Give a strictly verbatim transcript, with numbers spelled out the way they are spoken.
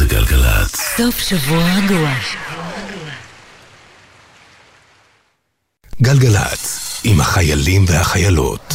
זה גלגלת. סוף שבוע רגוע. גלגלת, עם החיילים והחיילות.